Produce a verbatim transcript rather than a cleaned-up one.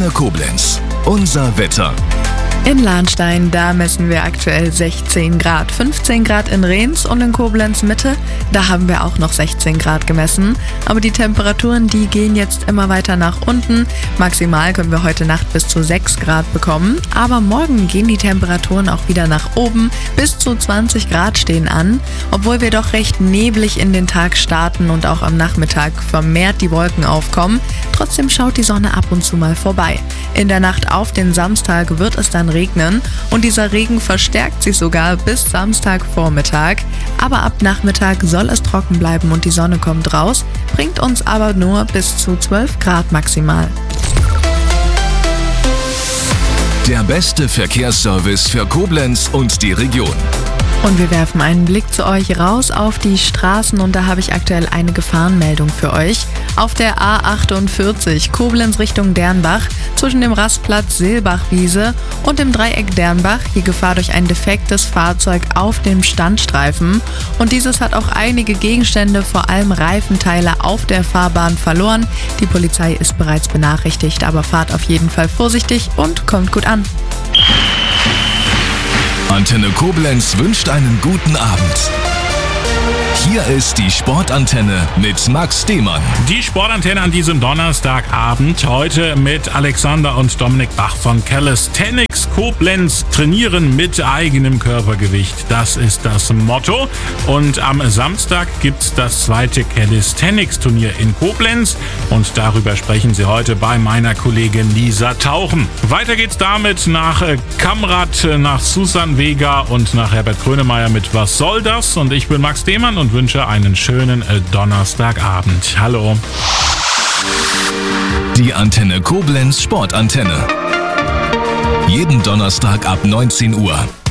Antenne Koblenz. Unser Wetter. In Lahnstein, da messen wir aktuell sechzehn Grad, fünfzehn Grad in Rehns und in Koblenz Mitte, da haben wir auch noch sechzehn Grad gemessen. Aber die Temperaturen, die gehen jetzt immer weiter nach unten. Maximal können wir heute Nacht bis zu sechs Grad bekommen, aber morgen gehen die Temperaturen auch wieder nach oben. Bis zu zwanzig Grad stehen an, obwohl wir doch recht neblig in den Tag starten und auch am Nachmittag vermehrt die Wolken aufkommen. Trotzdem schaut die Sonne ab und zu mal vorbei. In der Nacht auf den Samstag wird es dann regnen und dieser Regen verstärkt sich sogar bis Samstagvormittag. Aber ab Nachmittag soll es trocken bleiben und die Sonne kommt raus, bringt uns aber nur bis zu zwölf Grad maximal. Der beste Verkehrsservice für Koblenz und die Region. Und wir werfen einen Blick zu euch raus auf die Straßen und da habe ich aktuell eine Gefahrenmeldung für euch. Auf der A achtundvierzig Koblenz Richtung Dernbach zwischen dem Rastplatz Seelbachwiese und dem Dreieck Dernbach hier Gefahr durch ein defektes Fahrzeug auf dem Standstreifen. Und dieses hat auch einige Gegenstände, vor allem Reifenteile auf der Fahrbahn verloren. Die Polizei ist bereits benachrichtigt, aber fahrt auf jeden Fall vorsichtig und kommt gut an. Antenne Koblenz wünscht einen guten Abend. Hier ist die Sportantenne mit Max Demann. Die Sportantenne an diesem Donnerstagabend. Heute mit Alexander und Dominik Bach von Calisthenics Koblenz. Trainieren mit eigenem Körpergewicht. Das ist das Motto. Und am Samstag gibt's das zweite Calisthenics-Turnier in Koblenz. Und darüber sprechen sie heute bei meiner Kollegin Lisa Tauchen. Weiter geht's damit nach Kamrat, nach Susan Vega und nach Herbert Grönemeyer mit Was soll das? Und ich bin Max Demann und wünsche einen schönen Donnerstagabend. Hallo. Die Antenne Koblenz Sportantenne. Jeden Donnerstag ab neunzehn Uhr.